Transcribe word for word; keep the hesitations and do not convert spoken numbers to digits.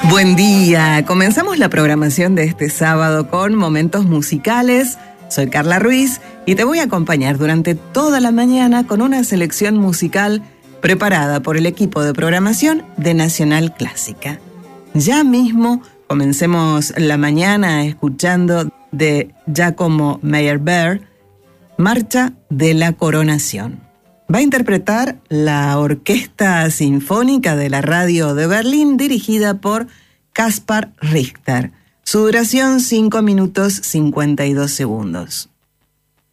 Buen día, comenzamos la programación de este sábado con momentos musicales. Soy Carla Ruiz y te voy a acompañar durante toda la mañana con una selección musical preparada por el equipo de programación de Nacional Clásica. Ya mismo comencemos la mañana escuchando de Giacomo Meyerbeer, Marcha de la Coronación. Va a interpretar la Orquesta Sinfónica de la Radio de Berlín, dirigida por Kaspar Richter. Su duración cinco minutos cincuenta y dos segundos.